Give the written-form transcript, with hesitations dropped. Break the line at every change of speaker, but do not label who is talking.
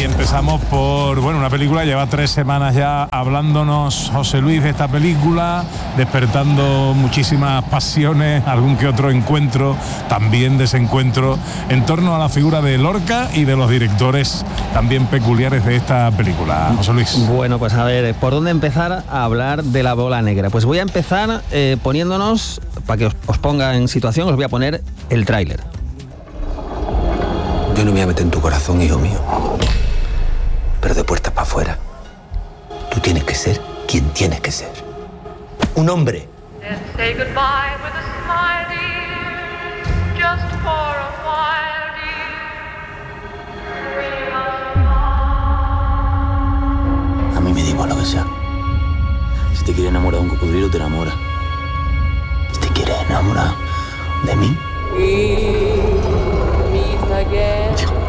empezamos por, una película, lleva 3 semanas ya hablándonos José Luis de esta película, despertando muchísimas pasiones, algún que otro encuentro, también desencuentro, en torno a la figura de Lorca y de los directores también peculiares de esta película. José Luis.
Bueno, pues a ver, ¿por dónde empezar a hablar de La Bola Negra? Pues voy a empezar poniéndonos, para que os ponga en situación, os voy a poner el tráiler.
Yo no me voy a meter en tu corazón, hijo mío, pero de puertas para afuera. Tú tienes que ser quien tienes que ser. Un hombre. A mí me da igual lo que sea. Si te quieres enamorar de un cocodrilo, te enamora. Si te quieres enamorar de mí...